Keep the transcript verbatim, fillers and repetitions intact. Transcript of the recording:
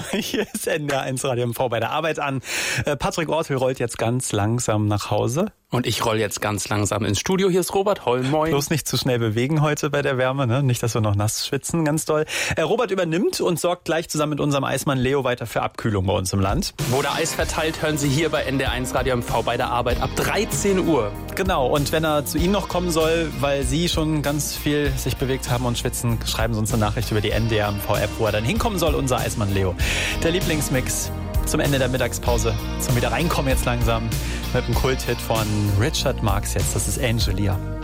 Hier ist N D R eins Radio M V bei der Arbeit an. Patrick Ortel rollt jetzt ganz langsam nach Hause. Und ich roll jetzt ganz langsam ins Studio. Hier ist Robert Holl. Moin. Bloß nicht zu schnell bewegen heute bei der Wärme, ne? Nicht, dass wir noch nass schwitzen, ganz doll. Äh, Robert übernimmt und sorgt gleich zusammen mit unserem Eismann Leo weiter für Abkühlung bei uns im Land. Wurde Eis verteilt, hören Sie hier bei N D R eins Radio M V bei der Arbeit ab dreizehn Uhr. Genau, und wenn er zu Ihnen noch kommen soll, weil Sie schon ganz viel sich bewegt haben und schwitzen, schreiben Sie uns eine Nachricht über die N D R M V-App, wo er dann hinkommen soll, unser Eismann Leo. Der Lieblingsmix zum Ende der Mittagspause, zum Wiederreinkommen jetzt langsam mit dem Kulthit von Richard Marx jetzt, das ist Angelia.